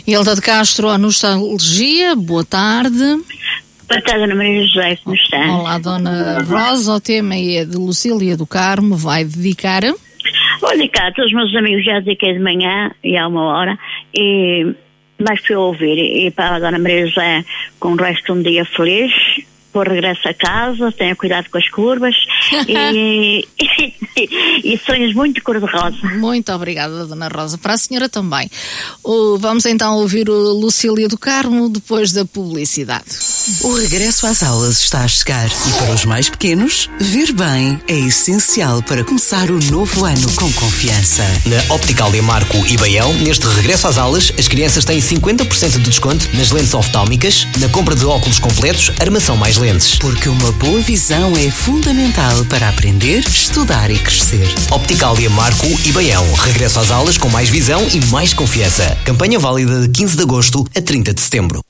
Hilda de Castro, a Nostalgia, boa tarde. Boa tarde, Ana Maria José, como está? Olá, Dona Rosa, o tema é de Lucília do Carmo, vai dedicar? Vou dedicar a todos os meus amigos, já dediquei de manhã e há uma hora, e mais para eu ouvir, e para a Dona Maria José com o resto de um dia feliz, por regresso a casa, tenha cuidado com as curvas e sonhos muito cor-de-rosa. Muito obrigada, Dona Rosa. Para a senhora também. Vamos então ouvir o Lucília do Carmo depois da publicidade. O regresso às aulas está a chegar e para os mais pequenos, ver bem é essencial para começar o novo ano com confiança. Na Opticalia Marco e Baião, neste regresso às aulas, as crianças têm 50% de desconto nas lentes oftálmicas, na compra de óculos completos, armação mais lentes. Porque uma boa visão é fundamental para aprender, estudar e crescer. Opticalia Marco e Baião. Regresso às aulas com mais visão e mais confiança. Campanha válida de 15 de agosto a 30 de setembro.